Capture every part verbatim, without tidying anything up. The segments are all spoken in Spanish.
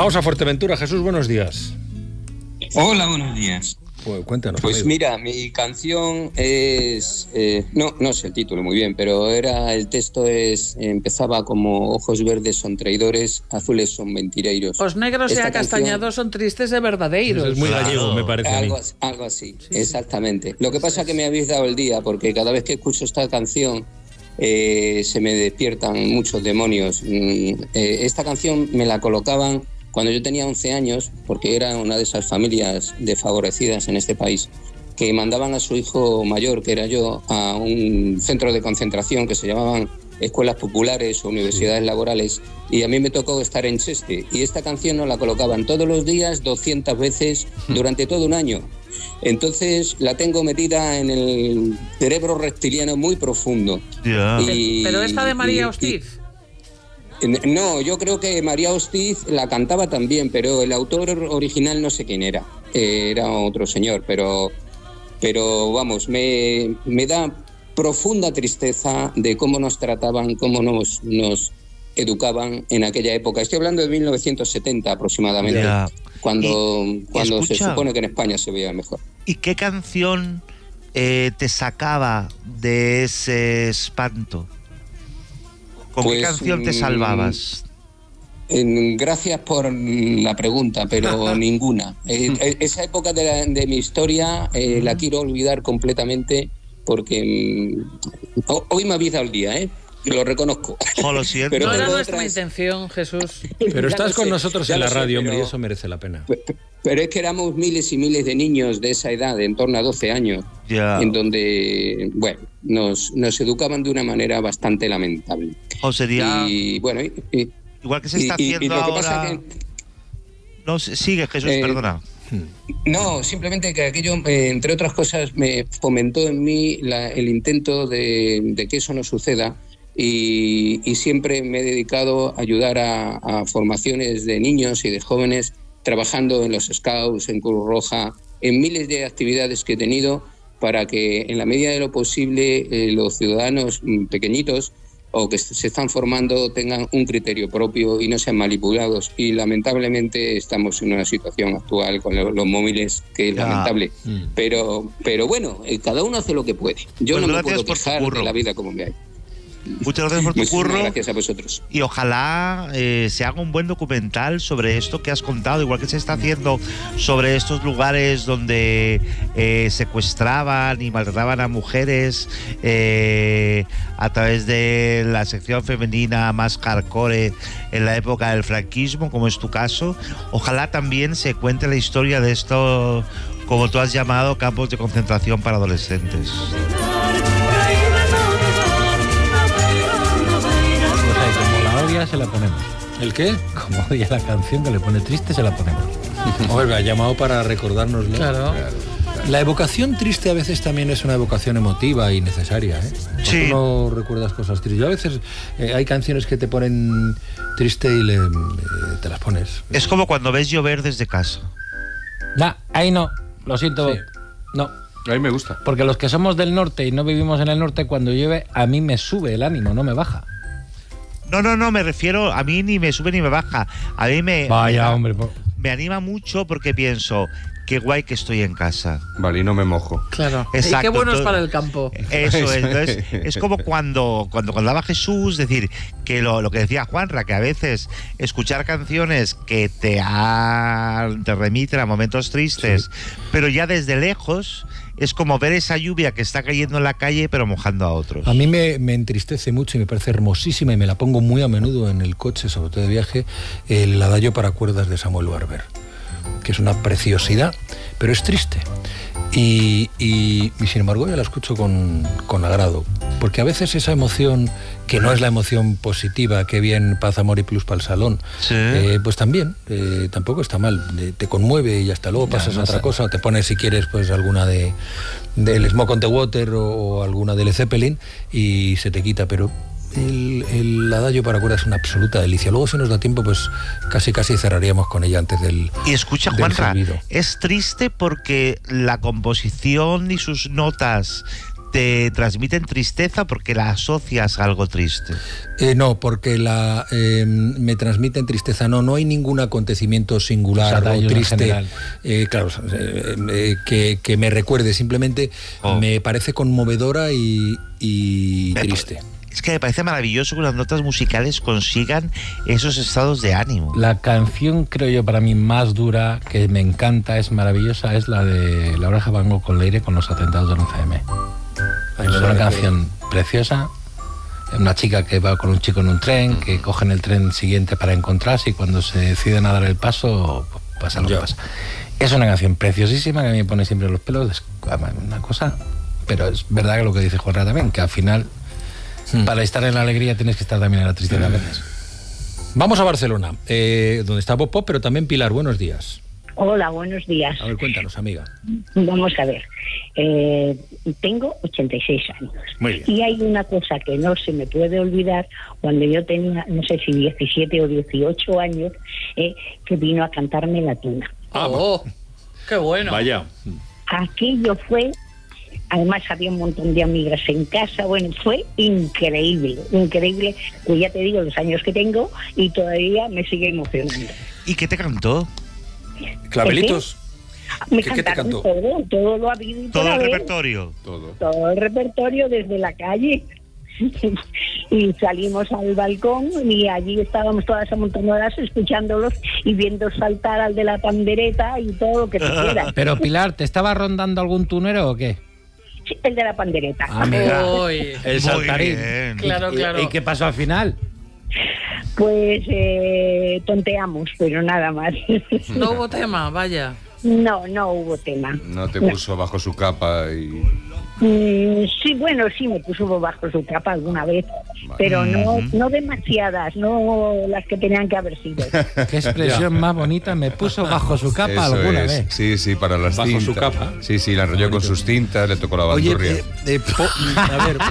Vamos a Fuerteventura. Jesús, buenos días. Hola, buenos días. Pues cuéntanos. Pues amigo. mira, mi canción es... Eh, no, no sé el título muy bien, pero era el texto es empezaba como ojos verdes son traidores, azules son mentireiros. Os negros Esta e acastañados canción, son tristes de verdadeiros. Eso es muy Claro. gallego, me parece a mí. Algo, algo así, Sí, exactamente. Sí. Lo que pasa es que me habéis dado el día, porque cada vez que escucho esta canción eh, se me despiertan muchos demonios. Mm, eh, esta canción me la colocaban cuando yo tenía once años, porque era una de esas familias desfavorecidas en este país, que mandaban a su hijo mayor, que era yo, a un centro de concentración que se llamaban escuelas populares o universidades laborales, y a mí me tocó estar en Cheste, y esta canción nos la colocaban todos los días, doscientas veces, durante todo un año. Entonces la tengo metida en el cerebro reptiliano muy profundo. Yeah. Y, Pero esta de María y- Hostiz. No, yo creo que María Hostiz la cantaba también, pero el autor original no sé quién era. Eh, era otro señor, pero, pero vamos, me, me da profunda tristeza de cómo nos trataban, cómo nos, nos educaban en aquella época. Estoy hablando de mil novecientos setenta aproximadamente, Ya. cuando, Y- cuando se escucha. supone que en España se veía mejor. ¿Y qué canción eh, te sacaba de ese espanto? ¿Con Pues, qué canción te mm, salvabas? Eh, Gracias por la pregunta, pero ninguna. Eh, eh, esa época de, la- de mi historia eh, la quiero olvidar completamente porque mm, ho- hoy me habéis dado el día, ¿eh? Lo reconozco. Jo, lo siento. Pero No era tengo nuestra otras- intención, Jesús. Pero Ya estás lo con sé, nosotros ya en lo la sé, radio, hombre, y pero- eso merece la pena. pe- pe- Pero es que éramos miles y miles de niños de esa edad, en torno a doce años, Ya. en donde, bueno, nos, nos educaban de una manera bastante lamentable. O sería Y bueno, y- y- igual que se y- está y- y haciendo lo que ahora. pasa que No, sigue, Jesús, Eh, perdona. No, simplemente que aquello, eh, entre otras cosas, me fomentó en mí la- el intento de, de que eso no suceda y, y siempre me he dedicado a ayudar a, a formaciones de niños y de jóvenes trabajando en los Scouts, en Cruz Roja, en miles de actividades que he tenido para que en la medida de lo posible eh, los ciudadanos mm, pequeñitos o que se están formando tengan un criterio propio y no sean manipulados. Y lamentablemente estamos en una situación actual con lo- los móviles que es Ya. lamentable. Mm. Pero, pero bueno, eh, cada uno hace lo que puede. Yo Pues no me gracias puedo por tu quejar curro. de la vida como me hay. Muchas gracias por tu Muchísimas curro. gracias a vosotros. Y ojalá eh, se haga un buen documental sobre esto que has contado, igual que se está haciendo sobre estos lugares donde eh, secuestraban y maltrataban a mujeres eh, a través de la sección femenina más hardcore en la época del franquismo, como es tu caso. Ojalá también se cuente la historia de esto, como tú has llamado, campos de concentración para adolescentes. Pues ahí, como la odia, se la ponemos. ¿El qué? Como odia la canción que le pone triste, se la ponemos. Hombre, me ha llamado para recordárnoslo. Claro. La evocación triste a veces también es una evocación emotiva y necesaria, ¿eh? Cuando Sí. tú no recuerdas cosas tristes. Yo a veces eh, hay canciones que te ponen triste y le, eh, te las pones. Es como cuando ves llover desde casa. Nah, ahí no. Lo siento. Sí. No. A mí me gusta. Porque los que somos del norte y no vivimos en el norte, cuando llueve, a mí me sube el ánimo, no me baja. No, no, no, me refiero, a mí ni me sube ni me baja. A mí me, Vaya, me, hombre. por- me anima mucho porque pienso, qué guay que estoy en casa. Vale, y no me mojo. Claro. Y Exacto, qué bueno es todo- para el campo. Eso es, entonces es como cuando, cuando contaba Jesús, decir, que lo, lo que decía Juanra, que a veces escuchar canciones que te, ha, te remiten a momentos tristes, pero ya desde lejos, es como ver esa lluvia que está cayendo en la calle pero mojando a otros. A mí me, me entristece mucho y me parece hermosísima y me la pongo muy a menudo en el coche, sobre todo de viaje, el adagio para cuerdas de Samuel Barber, que es una preciosidad, pero es triste. Y, y, y sin embargo yo la escucho con, con agrado, porque a veces esa emoción, que no es la emoción positiva, que bien, paz, amor y plus para el salón, Sí. eh, pues también, eh, tampoco está mal, eh, te conmueve y hasta luego pasas no a otra sé. cosa, o te pones si quieres pues alguna de del Smoke on the Water o, o alguna de Led Zeppelin y se te quita, pero el, el adagio para cuerdas es una absoluta delicia. Luego si nos da tiempo pues casi casi cerraríamos con ella antes del Y escucha, del Juanra, servido. es triste porque la composición y sus notas te transmiten tristeza porque la asocias a algo triste. Eh, no, porque la eh, me transmiten tristeza. No, no hay ningún acontecimiento singular o, sea, o triste, eh, claro, eh, eh, que, que me recuerde. Simplemente oh. me parece conmovedora y, y triste. Es que me parece maravilloso que las notas musicales consigan esos estados de ánimo. La canción, creo yo, para mí más dura, que me encanta, es maravillosa, es la de La Oreja Van Gogh con Leire con los atentados del once eme. Ay, es una canción que... preciosa. Una chica que va con un chico en un tren, que cogen el tren siguiente para encontrarse y cuando se deciden a dar el paso, pues pasa lo que pasa. Es una canción preciosísima que a mí me pone siempre los pelos de una cosa, pero es verdad que lo que dice Juanra también, que al final... para estar en la alegría tienes que estar también en la tristeza a veces. Vamos a Barcelona, eh, donde está Bob Pop, pero también Pilar. Buenos días. Hola, buenos días. A ver, cuéntanos, amiga. Vamos a ver. Eh, tengo ochenta y seis años. Muy bien. Y hay una cosa que no se me puede olvidar. Cuando yo tenía, no sé si diecisiete o dieciocho años, eh, que vino a cantarme La Tuna. Ah, oh, ¡qué bueno! Vaya. Aquello fue... Además había un montón de amigas en casa, bueno, fue increíble, increíble, que ya te digo los años que tengo y todavía me sigue emocionando. ¿Y qué te cantó? ¿Clavelitos? Me ¿Qué, cantaron ¿qué te cantó? todo, todo lo habido y ¿Todo el haber, repertorio? Todo. Todo el repertorio desde la calle. Y salimos al balcón y allí estábamos todas amontonadas escuchándolos y viendo saltar al de la pandereta y todo lo que te quieras. Pero Pilar, ¿te estaba rondando algún tunero o qué? Sí, el de la pandereta. Ah, mira. Uy. El saltarín. Claro, ¿Y, claro. ¿Y qué pasó al final? Pues eh, tonteamos, pero nada más. No hubo tema, vaya. No, no hubo tema. No te No. puso bajo su capa y... Mm, sí, bueno, sí me puso bajo su capa alguna vez, Vale. pero no, Ujú. no demasiadas, no las que tenían que haber sido. Qué expresión más bonita, me puso bajo su capa Eso alguna es. vez. Sí, sí, para las Bajo cintas. su capa. Sí, sí, la enrolló con sus cintas, le tocó la Oye, bandurria. eh, eh, po- a ver.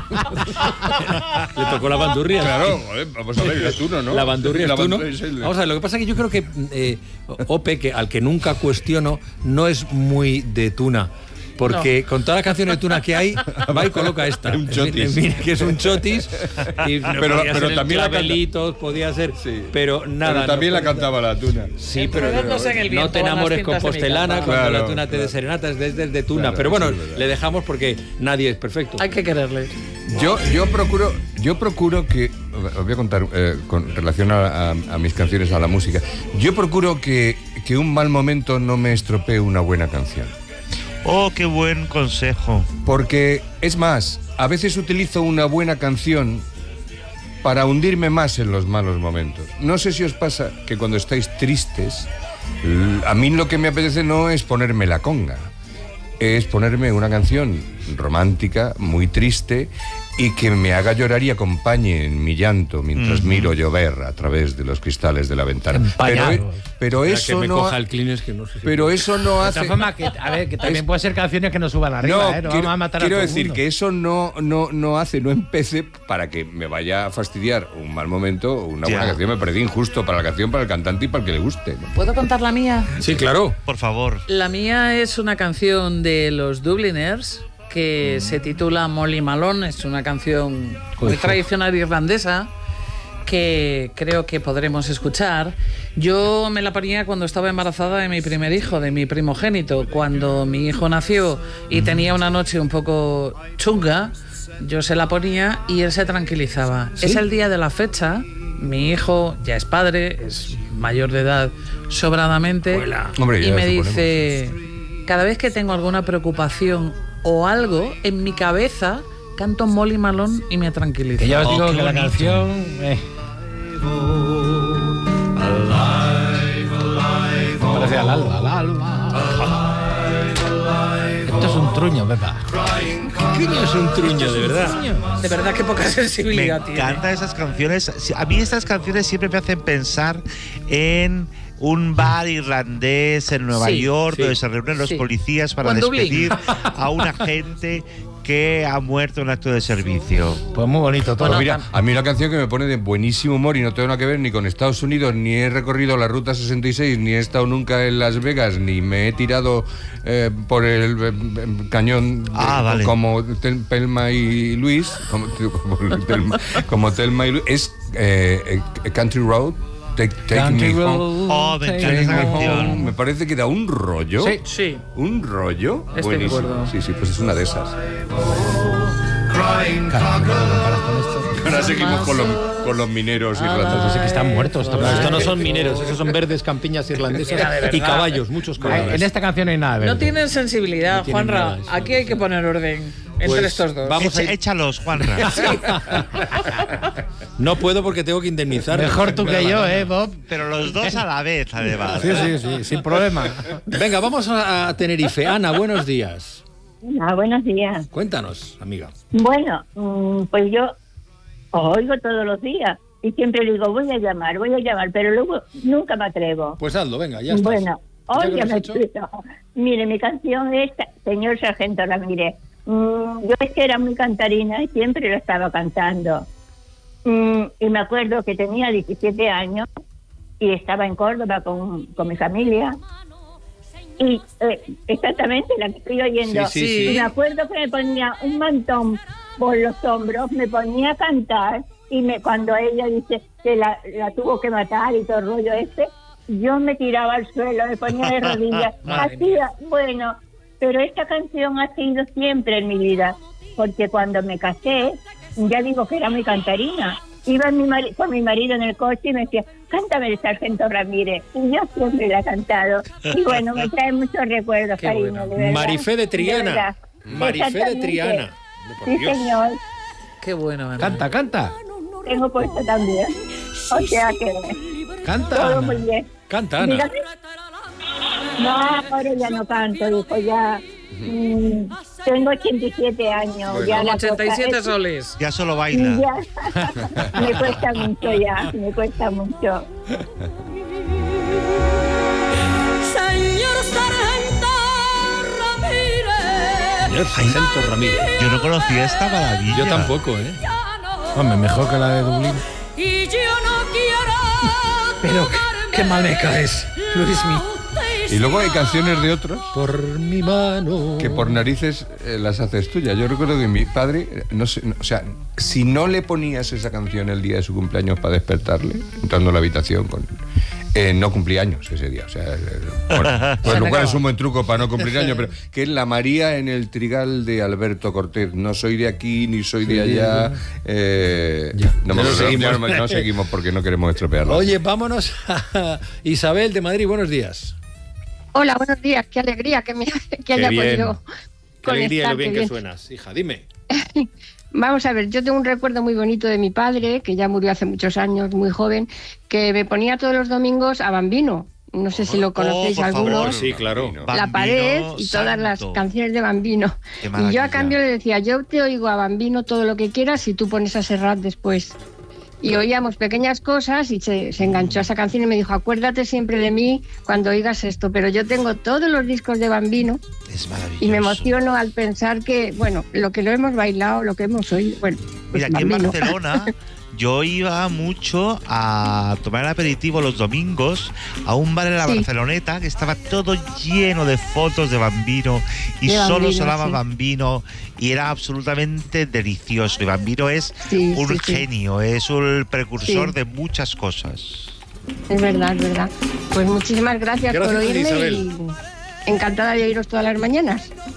Le tocó la bandurria. Claro, joder, vamos a ver, es tú, ¿no? La bandurria es tú, ¿no? bandurria es el- Vamos a ver, lo que pasa es que yo creo que eh, Ope, que al que nunca cuestiono, no es muy de Tuna. Porque con todas las canciones de Tuna que hay, va y coloca esta. Un chotis. En fin, que es un chotis. Y no Pero- podía pero ser el también la canta- Clavelitos, podía ser. Sí. Pero nada. Pero también no la podía- cantaba La Tuna. Sí, pero Enredándose en el viento no te van las enamores cintas de mi compostelana capa. cuando Claro, la Tuna te claro. de serenata es desde de Tuna. Claro, pero bueno, eso es verdad. le dejamos porque nadie es perfecto. Hay que quererle. Yo, yo procuro, yo procuro que, os voy a contar eh, con relación a, a- a mis canciones, a la música. Yo procuro que, que un mal momento no me estropee una buena canción. Oh, qué buen consejo. Porque, es más, a veces utilizo una buena canción para hundirme más en los malos momentos. No sé si os pasa que cuando estáis tristes, l- a mí lo que me apetece no es ponerme la conga, es ponerme una canción romántica, muy triste, y que me haga llorar y acompañe en mi llanto mientras Ujú. miro llover a través de los cristales de la ventana. Pero, Empañados. pero Espera, que eso me no... coja el Kleenex, que no sé si- Pero eso no De hace... todas formas, que, a ver, que también Es- puede ser canciones que no suban arriba, No, ¿eh? No quiero, vamos a matar quiero a todo el decir mundo. que eso no, no, no hace, no empece para que me vaya a fastidiar un mal momento o una Ya. buena canción. Me parece injusto para la canción, para el cantante y para el que le guste, ¿no? ¿Puedo contar la mía? Sí, claro. Por favor. La mía es una canción de los Dubliners que se titula Molly Malone. Es una canción muy Uy, tradicional irlandesa que creo que podremos escuchar. Yo me la ponía cuando estaba embarazada de mi primer hijo, de mi primogénito. Cuando mi hijo nació y tenía una noche un poco chunga, yo se la ponía y él se tranquilizaba. Es el día de la fecha. Mi hijo ya es padre, es mayor de edad sobradamente. Hombre, ya y me suponemos. dice, cada vez que tengo alguna preocupación o algo en mi cabeza, canto Molly Malone y me tranquiliza. Que ya os Oh, digo qué que la bonito. canción... eh, parece al alba, al alba. Esto es un truño, Pepa. ¿Qué no es un truño, de verdad? De verdad que poca Me sensibilidad tiene. encantan esas canciones. Sí, a mí estas canciones siempre me hacen pensar en un bar irlandés en Nueva Sí, York sí, donde se reúnen los sí. policías para O en Dublín. despedir a una gente que ha muerto en acto de servicio. Pues muy bonito todo. Pues mira, a mí una canción que me pone de buenísimo humor y no tengo nada que ver ni con Estados Unidos, ni he recorrido la Ruta sesenta y seis, ni he estado nunca en Las Vegas, ni me he tirado eh, por el eh, cañón de, ah, vale. como Tel, Telma y Luis, como, como, Telma, como Telma y Luis, es eh, Country Road. Take, take me home. Oh, me encanta esa canción. Me parece que da un rollo. Sí, sí. Un rollo. Estoy de acuerdo. Sí, sí, pues es una de esas. Ahora seguimos con los, con los mineros ah, irlandeses. Así que están muertos. Esto, esto no son mineros, esos son verdes campiñas irlandesas y caballos, muchos caballos. En esta canción no hay nada verde. No tienen sensibilidad, no tienen Juanra. nada, Aquí hay que poner orden entre pues estos dos. Vamos Echa, a ir... Échalos, Juanra. Sí. No puedo porque tengo que indemnizar. Mejor tú que yo, ¿eh, Bob? Pero los dos a la vez, además. Sí, sí, sí, sin problema. Venga, vamos a, a Tenerife. Ana, buenos días. Ah, buenos días. Cuéntanos, amiga. Bueno, pues yo os oigo todos los días y siempre digo, voy a llamar, voy a llamar, pero luego nunca me atrevo. Pues hazlo, venga, ya estás. Bueno, hoy ya, ya me explico. Mire, mi canción es Señor Sargento Ramírez. Mm, yo es que era muy cantarina y siempre lo estaba cantando. Mm, y me acuerdo que tenía diecisiete años y estaba en Córdoba con, con mi familia. Y eh, exactamente la que estoy oyendo. Sí, sí, sí. Y me acuerdo que me ponía un mantón por los hombros, me ponía a cantar y me cuando ella dice que la, la tuvo que matar y todo el rollo este, yo me tiraba al suelo, me ponía de rodillas. Hacía, bueno, pero esta canción ha sido siempre en mi vida, porque cuando me casé, ya digo que era muy cantarina. Iba mi mari- con mi marido en el coche y me decía, cántame el Sargento Ramírez. Y yo siempre la he cantado. Y bueno, me trae muchos recuerdos, Qué cariño, bueno. de verdad. Marifé de Triana. De verdad. Marifé de Exactamente. Triana. Por Sí, Dios. señor. Qué bueno, Ana. Canta, canta. Tengo puesto también. O sea que Canta. todo Ana. muy bien. Canta, Ana. Dígame. No, ahora ya no canto, dijo ya. Mm, tengo ochenta y siete años. Bueno. Ya Con la ochenta y siete cosa es- soles. Ya solo baila. Ya. Me cuesta mucho ya, me cuesta mucho. Señor Sargento Ramírez, Señor Sargento Ramírez. Yo no conocía esta maravilla. Yo tampoco, ¿eh? Hombre, mejor que la de Dublín. y yo no quiero. Pero qué, qué mal me caes, Luismi. Y luego hay canciones de otros Por mi mano. que por narices eh, las haces tuyas. Yo recuerdo que mi padre, eh, no sé, no, o sea, si no le ponías esa canción el día de su cumpleaños para despertarle, entrando a la habitación con eh, no cumplía años ese día. O sea, eh, bueno, pues lo cual es un buen truco para no cumplir años, pero que es la María en el trigal de Alberto Cortés. No soy de aquí ni soy de allá. Eh, Ya. no, me- No no- seguimos. ya no, no seguimos porque no queremos estropearlo. Oye, vámonos a Isabel de Madrid. Buenos días. Hola, buenos días. Qué alegría que me que haya bien. podido Qué alegría conectar, lo bien qué que bien. suenas. Hija, dime. Vamos a ver, yo tengo un recuerdo muy bonito de mi padre, que ya murió hace muchos años, muy joven, que me ponía todos los domingos a Bambino. No sé si lo conocéis Oh, por favor. algunos. Sí, claro. Bambino. La Bambino pared y todas las santo. canciones de Bambino. Qué Y yo maravilla. a cambio le decía, yo te oigo a Bambino todo lo que quieras y tú pones a Serrat después. Y oíamos pequeñas cosas y se, se enganchó a esa canción y me dijo, acuérdate siempre de mí cuando oigas esto. Pero yo tengo todos los discos de Bambino Es maravilloso. y me emociono al pensar que, bueno, lo que lo hemos bailado, lo que hemos oído, bueno, pues Mira, aquí en Bambino. Barcelona yo iba mucho a tomar el aperitivo los domingos a un bar en la Sí. Barceloneta que estaba todo lleno de fotos de Bambino y De solo Bambino, sonaba sí. Bambino y era absolutamente delicioso. Y Bambino es Sí, un sí, sí. genio, es un precursor Sí. de muchas cosas. Es verdad, es verdad. Pues muchísimas gracias, Gracias, por oírme Isabel. y encantada de oíros todas las mañanas.